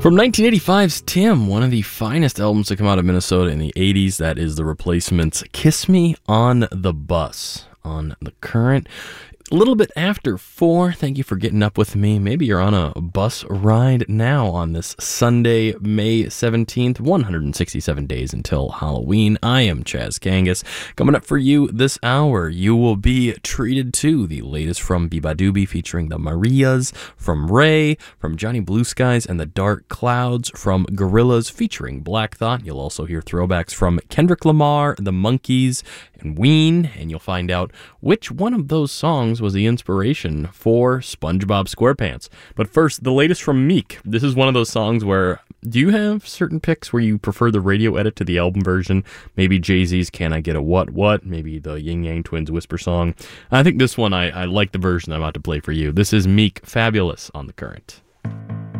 From 1985's Tim, one of the finest albums to come out of Minnesota in the 80s, that is The Replacements' Kiss Me on the Bus on The Current. A little bit after 4, thank you for getting up with me. Maybe you're on a bus ride now on this Sunday, May 17th, 167 days until Halloween. I am Chaz Kangas. Coming up for you this hour, you will be treated to the latest from Beabadoobee featuring the Marias, from Ray, from Johnny Blue Skies and the Dark Clouds, from Gorillaz featuring Black Thought. You'll also hear throwbacks from Kendrick Lamar, the Monkees, and Ween, and you'll find out which one of those songs was the inspiration for SpongeBob SquarePants. But first, the latest from Meek. This is one of those songs where, do you have certain picks where you prefer the radio edit to the album version? Maybe Jay-Z's Can I Get a What? Maybe the Yin Yang Twins Whisper song. I think this one, I like the version I'm about to play for you. This is Meek, Fabulous on The Current.